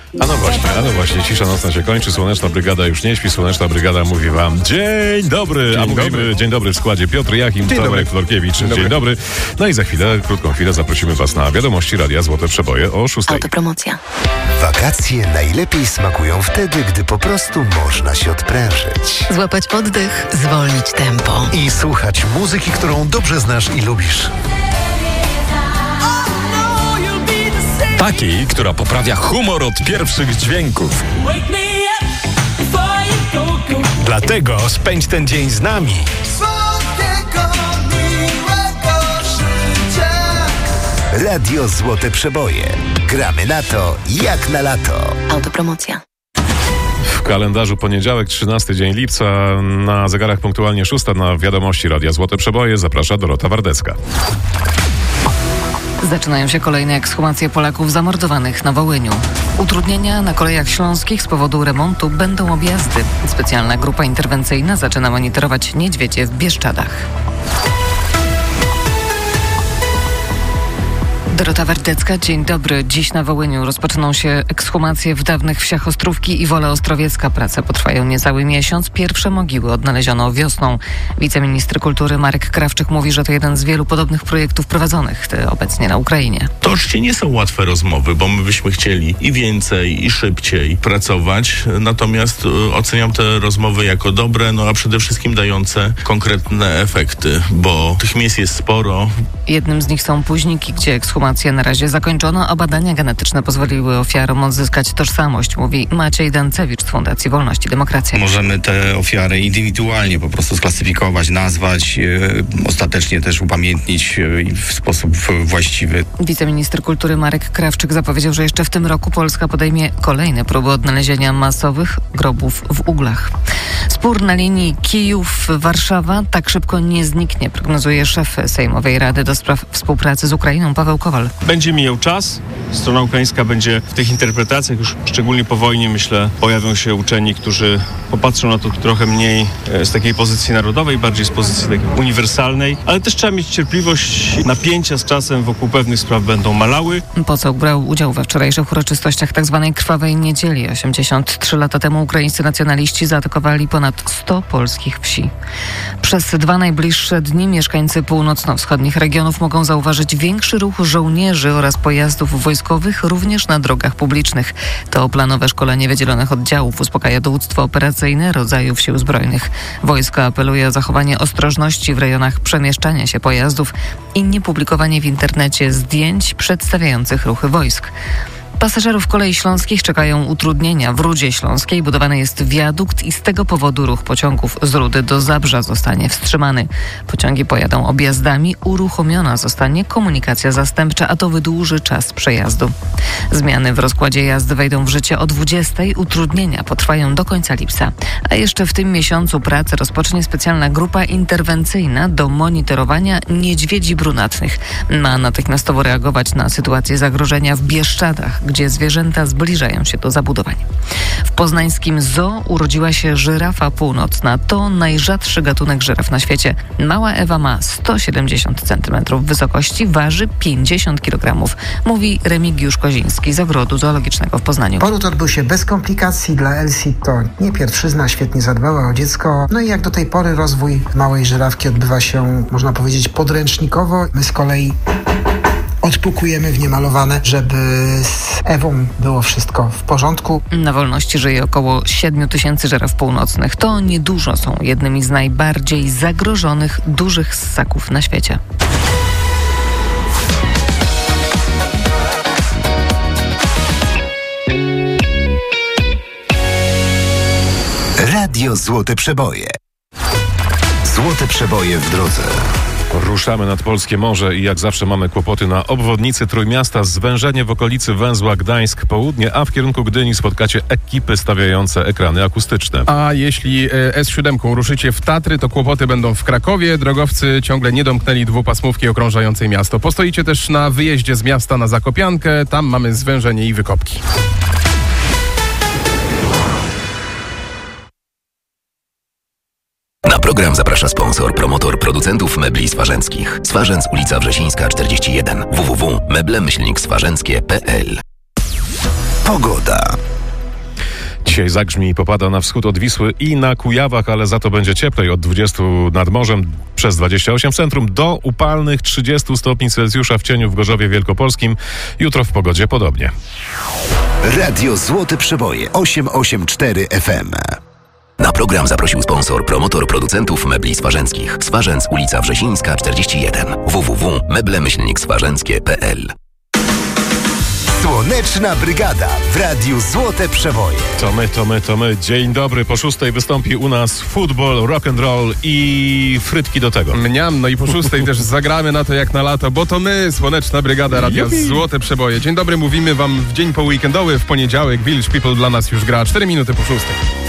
A no właśnie, cisza nocna się kończy, Słoneczna Brygada już nie śpi, Słoneczna Brygada mówi wam dzień dobry, mówimy dzień dobry w składzie Piotr Jachim, Tomek Florkiewicz, dzień dobry. No i za chwilę, krótką chwilę zaprosimy was na wiadomości Radia Złote Przeboje o 6:00. Autopromocja. Wakacje najlepiej smakują wtedy, gdy po prostu można się odprężyć. Złapać oddech, zwolnić tempo. I słuchać muzyki, którą dobrze znasz i lubisz. Takiej, która poprawia humor od pierwszych dźwięków. Dlatego spędź ten dzień z nami. Radio Złote Przeboje. Gramy na to, jak na lato. Autopromocja. W kalendarzu poniedziałek, 13 dzień lipca, na zegarach punktualnie 6:00 na wiadomości Radia Złote Przeboje zaprasza Dorota Wardecka. Zaczynają się kolejne ekshumacje Polaków zamordowanych na Wołyniu. Utrudnienia na kolejach śląskich z powodu remontu będą objazdy. Specjalna grupa interwencyjna zaczyna monitorować niedźwiedzie w Bieszczadach. Dorota Wardecka, dzień dobry. Dziś na Wołyniu rozpoczną się ekshumacje w dawnych wsiach Ostrówki i Wola Ostrowiecka. Prace potrwają niecały miesiąc. Pierwsze mogiły odnaleziono wiosną. Wiceminister kultury Marek Krawczyk mówi, że to jeden z wielu podobnych projektów prowadzonych obecnie na Ukrainie. To oczywiście nie są łatwe rozmowy, bo my byśmy chcieli i więcej, i szybciej pracować. Natomiast oceniam te rozmowy jako dobre, a przede wszystkim dające konkretne efekty, bo tych miejsc jest sporo. Jednym z nich są Późniki, gdzie ekshumacje na razie zakończono, a badania genetyczne pozwoliły ofiarom odzyskać tożsamość, mówi Maciej Dancewicz z Fundacji Wolność i Demokracja. Możemy te ofiary indywidualnie po prostu sklasyfikować, nazwać, ostatecznie też upamiętnić w sposób właściwy. Wiceminister kultury Marek Krawczyk zapowiedział, że jeszcze w tym roku Polska podejmie kolejne próby odnalezienia masowych grobów w Uglach. Spór na linii Kijów-Warszawa tak szybko nie zniknie, prognozuje szef Sejmowej Rady do Spraw Współpracy z Ukrainą Paweł Kowal. Będzie mijał czas, strona ukraińska będzie w tych interpretacjach, już szczególnie po wojnie, myślę, pojawią się uczeni, którzy popatrzą na to trochę mniej z takiej pozycji narodowej, bardziej z pozycji takiej uniwersalnej, ale też trzeba mieć cierpliwość. Napięcia z czasem wokół pewnych spraw będą malały. Poseł brał udział we wczorajszych uroczystościach tzw. Krwawej Niedzieli. 83 lata temu ukraińscy nacjonaliści zaatakowali ponad 100 polskich wsi. Przez 2 najbliższe dni mieszkańcy północno-wschodnich regionów mogą zauważyć większy ruch żołnierzy oraz pojazdów wojskowych również na drogach publicznych. To planowe szkolenie wydzielonych oddziałów uspokaja dowództwo operacyjne rodzajów sił zbrojnych. Wojsko apeluje o zachowanie ostrożności w rejonach przemieszczania się pojazdów i niepublikowanie w internecie zdjęć przedstawiających ruchy wojsk. Pasażerów kolei śląskich czekają utrudnienia. W Rudzie Śląskiej budowany jest wiadukt i z tego powodu ruch pociągów z Rudy do Zabrza zostanie wstrzymany. Pociągi pojadą objazdami, uruchomiona zostanie komunikacja zastępcza, a to wydłuży czas przejazdu. Zmiany w rozkładzie jazdy wejdą w życie o 20:00. Utrudnienia potrwają do końca lipca. A jeszcze w tym miesiącu pracę rozpocznie specjalna grupa interwencyjna do monitorowania niedźwiedzi brunatnych. Ma natychmiastowo reagować na sytuację zagrożenia w Bieszczadach, gdzie zwierzęta zbliżają się do zabudowań. W poznańskim zoo urodziła się żyrafa północna. To najrzadszy gatunek żyraf na świecie. Mała Ewa ma 170 cm wysokości, waży 50 kg, mówi Remigiusz Koziński z Ogrodu Zoologicznego w Poznaniu. Poród odbył się bez komplikacji. Dla Elsie to nie pierwszyzna, świetnie zadbała o dziecko. No i jak do tej pory rozwój małej żyrawki odbywa się, można powiedzieć, podręcznikowo. My z kolei odpukujemy w niemalowane, żeby z Ewą było wszystko w porządku. Na wolności żyje około 7 000 żyraf północnych. To niedużo, są jednymi z najbardziej zagrożonych dużych ssaków na świecie. Radio Złote Przeboje. Złote Przeboje w drodze. Ruszamy nad polskie morze i jak zawsze mamy kłopoty na obwodnicy Trójmiasta, zwężenie w okolicy węzła Gdańsk-Południe, a w kierunku Gdyni spotkacie ekipy stawiające ekrany akustyczne. A jeśli S7 ruszycie w Tatry, to kłopoty będą w Krakowie. Drogowcy ciągle nie domknęli dwupasmówki okrążającej miasto. Postoicie też na wyjeździe z miasta na Zakopiankę, tam mamy zwężenie i wykopki. Na program zaprasza sponsor, promotor producentów mebli swarzęckich. Swarzędz, ulica Wrzesińska 41. www.meble-swarzęckie.pl Pogoda. Dzisiaj zagrzmi i popada na wschód od Wisły i na Kujawach, ale za to będzie cieplej od 20 nad morzem przez 28 w centrum do upalnych 30 stopni Celsjusza w cieniu w Gorzowie Wielkopolskim. Jutro w pogodzie podobnie. Radio Złote Przeboje 884 FM. Na program zaprosił sponsor, promotor producentów mebli swarzęckich. Swarzędz, ulica Wrzesińska, 41. www.meble-swarzęckie.pl. Słoneczna Brygada w Radiu Złote Przeboje. To my. Dzień dobry. Po 6 wystąpi u nas futbol, rock and roll i frytki do tego. Mniam, no i po 6 też zagramy na to jak na lato, bo to my, Słoneczna Brygada Radia Złote Przeboje. Dzień dobry, mówimy wam w dzień poweekendowy, w poniedziałek. Village People dla nas już gra 4 minuty po 6.